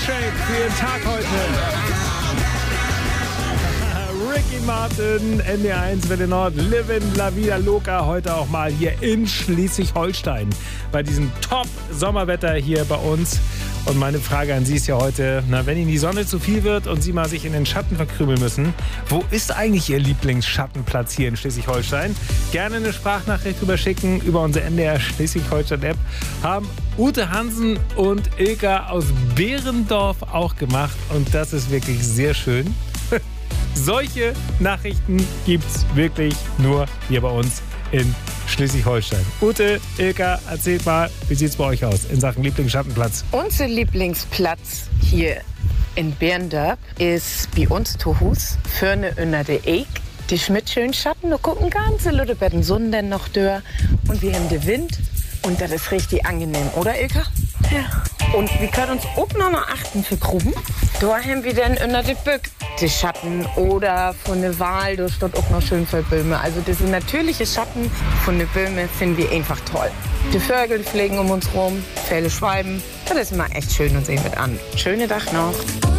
Milkshake für den Tag heute. Ricky Martin, NDR1 Welle Nord, Livin' La Vida Loca, heute auch mal hier in Schleswig-Holstein. Bei diesem Top-Sommerwetter hier bei uns. Und meine Frage an Sie ist ja heute, wenn Ihnen die Sonne zu viel wird und Sie mal sich in den Schatten verkrümeln müssen, wo ist eigentlich Ihr Lieblingsschattenplatz hier in Schleswig-Holstein? Gerne eine Sprachnachricht rüberschicken über unsere NDR Schleswig-Holstein-App. Haben Ute Hansen und Ilka aus Behrendorf auch gemacht und das ist wirklich sehr schön. Solche Nachrichten gibt's wirklich nur hier bei uns in Schleswig-Holstein. Ute, Ilka, erzählt mal, wie sieht's bei euch aus in Sachen Lieblingsschattenplatz? Unser Lieblingsplatz hier in Behrendorf ist bei uns zu Hus, vorne unter der Eck. Die mit schönen Schatten, da gucken ganz Leute bei den Sonnen noch durch und wir haben den Wind und das ist richtig angenehm, oder Ilka? Ja. Und wir können uns auch noch achten für Gruben. Da haben wir dann unter der Bück die Schatten oder von der Wahl, da steht auch noch schön für Bäume. Also diese natürliche Schatten von den Bäumen finden wir einfach toll. Die Vögel fliegen um uns rum, viele Schwalben. Das ist immer echt schön und sehen mit an. Schönen Tag noch.